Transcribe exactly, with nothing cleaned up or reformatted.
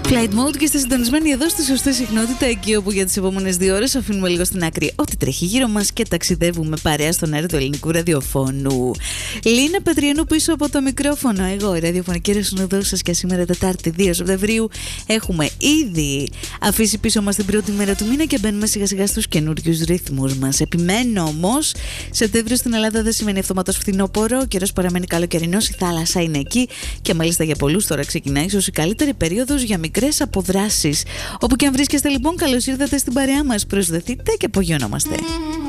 Flight Mode και είστε συντονισμένοι εδώ στη σωστή συχνότητα, εκεί όπου για τις επόμενες δύο ώρες αφήνουμε λίγο στην άκρη ό,τι τρέχει γύρω μας και ταξιδεύουμε παρέα στον αέρα του ελληνικού ραδιοφώνου. Λίνα Πετριανού πίσω από το μικρόφωνο. Εγώ, η ραδιοφωνική ρεσονοδό σας, και σήμερα Τετάρτη δύο Σεπτεμβρίου έχουμε ήδη αφήσει πίσω μας την πρώτη μέρα του μήνα και μπαίνουμε σιγά σιγά στους καινούριους ρυθμούς μας. Επιμένω όμως, Σεπτέμβριο στην Ελλάδα δεν σημαίνει αυτόματος φθινόπωρο. Ο καιρός παραμένει καλοκαιρινός, η θάλασσα είναι εκεί και μάλιστα για πολλούς τώρα ξεκινάει ίσως η καλύτερη περίοδος για μικρές αποδράσεις. Όπου και αν βρίσκεστε λοιπόν, καλώς ήρθατε στην παρέα μας. Προσδεθείτε και απογειωνόμαστε.